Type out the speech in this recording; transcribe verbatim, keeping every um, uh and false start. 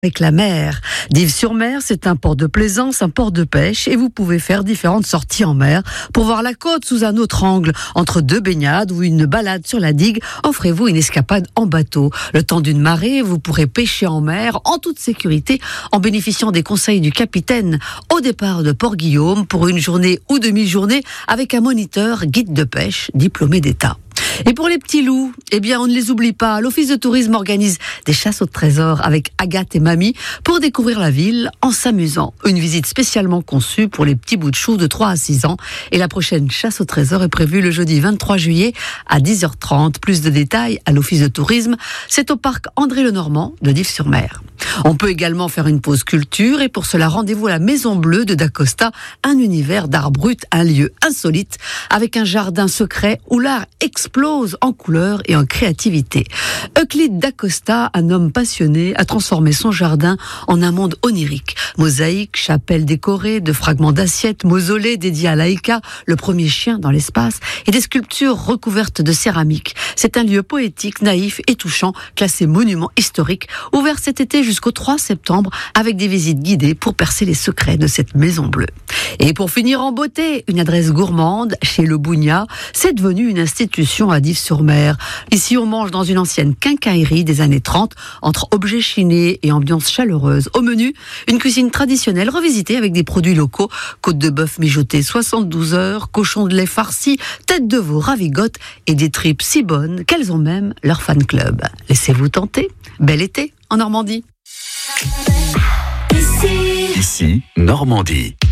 Avec la mer. Dives-sur-Mer, c'est un port de plaisance, un port de pêche et vous pouvez faire différentes sorties en mer pour voir la côte sous un autre angle. Entre deux baignades ou une balade sur la digue, offrez-vous une escapade en bateau. Le temps d'une marée, vous pourrez pêcher en mer en toute sécurité en bénéficiant des conseils du capitaine au départ de Port-Guillaume pour une journée ou demi-journée avec un moniteur guide de pêche diplômé d'État. Et pour les petits loups, eh bien, on ne les oublie pas. L'Office de tourisme organise des chasses au trésor avec Agathe et Mamie pour découvrir la ville en s'amusant. Une visite spécialement conçue pour les petits bouts de chou de trois à six ans. Et la prochaine chasse au trésor est prévue le jeudi vingt-trois juillet à dix heures trente. Plus de détails à l'Office de tourisme. C'est au parc André-Lenormand de Dives-sur-Mer. On peut également faire une pause culture et pour cela, rendez-vous à la Maison Bleue de Dacosta, un univers d'art brut, un lieu insolite avec un jardin secret où l'art explose en couleurs et en créativité. Euclide Dacosta, un homme passionné, a transformé son jardin en un monde onirique. Mosaïques, chapelles décorées, de fragments d'assiettes, mausolées dédiés à Laïka, le premier chien dans l'espace, et des sculptures recouvertes de céramique. C'est un lieu poétique, naïf et touchant, classé monument historique, ouvert cet été jusqu'au trois septembre avec des visites guidées pour percer les secrets de cette maison bleue. Et pour finir en beauté, une adresse gourmande chez Le Bougna, c'est devenu une institution à Dives-sur-Mer. Ici, on mange dans une ancienne quincaillerie des années trente, entre objets chinés et ambiance chaleureuse. Au menu, une cuisine traditionnelle revisitée avec des produits locaux, côte de bœuf mijotée soixante-douze heures, cochon de lait farci, tête de veau ravigote et des tripes si bonnes qu'elles ont même leur fan club. Laissez-vous tenter. Bel été en Normandie. Ici, Normandie.